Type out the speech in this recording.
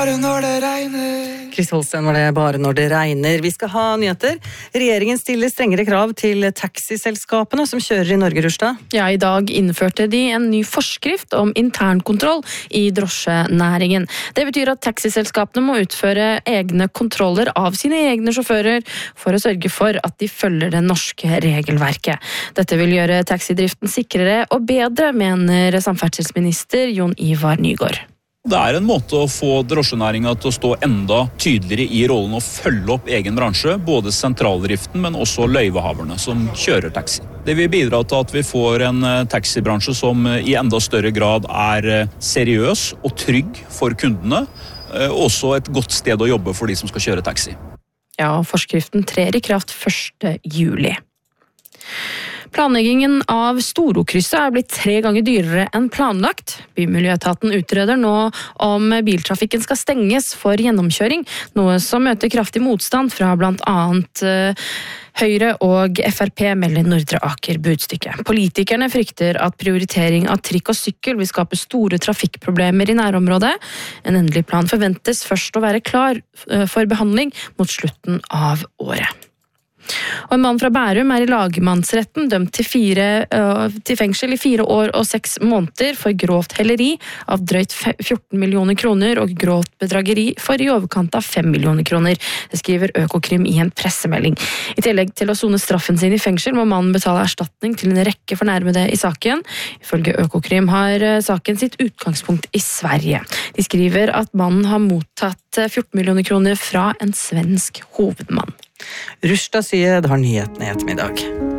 bare når det regner. Chris Holsten var det bare når det regner. Vi skal ha nyheter. Regjeringen stiller strengere krav til taxiselskapene som kjører i Norge, Rustad. Ja, i dag innførte de en ny forskrift om internkontroll i drosjenæringen. Det betyr at taxiselskapene må utføre egne kontroller av sine egne sjåfører for å sørge for at de følger det norske regelverket. Dette vil gjøre taxidriften sikrere og bedre, mener samferdselsminister Jon Ivar Nygård. Det en måte å få drosjenæringen til å stå enda tydeligere i rollen og følge opp egen bransje, både sentraldriften, men også løyvehaverne som kjører taxi. Det vil bidra til at vi får en taxibransje som i enda større grad seriøs og trygg for kundene, og også et godt sted å jobbe for de som skal kjøre taxi. Ja, forskriften trer i kraft 1. juli. Planleggingen av Storokrysset blitt 3 ganger dyrere enn planlagt. Bymiljøetaten utreder nå om biltrafikken skal stenges for gjennomkjøring, noe som møter kraftig motstand fra blant annet Høyre og FrP, melder Nordre Aker Budstykke. Politikerne frykter at prioritering av trikk og sykkel vil skape store trafikkproblemer i nærområdet. En endelig plan forventes først å være klar for behandling mot slutten av året. Og en mann fra Bærum i lagmannsretten dømt til fengsel i 4 år og 6 måneder for grovt helleri av drøyt 14 millioner kroner og grovt bedrageri for i overkant av 5 millioner kroner. Det skriver Økokrim i en pressemelding. I tillegg til å sone straffen sin i fengsel må mannen betale erstatning til en rekke fornærmede i saken. Ifølge Økokrim har saken sitt utgangspunkt i Sverige. De skriver at mannen har mottatt 14 millioner kroner fra en svensk hovedmann. Rustad Syed har nyhetene i ettermiddag.